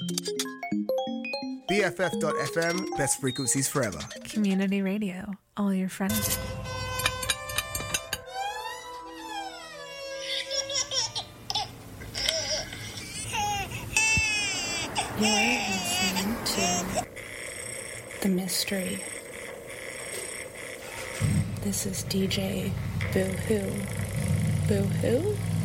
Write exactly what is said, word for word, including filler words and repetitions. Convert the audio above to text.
B F F dot F M, best frequencies forever. Community radio, all your friends. You're listening to The Mystery. This is D J Boo Hoo. Boo Hoo?